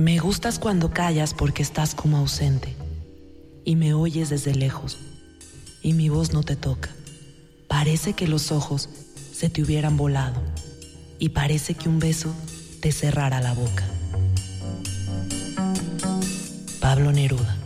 Me gustas cuando callas porque estás como ausente y me oyes desde lejos y mi voz no te toca. Parece que los ojos se te hubieran volado y parece que un beso te cerrara la boca. Pablo Neruda.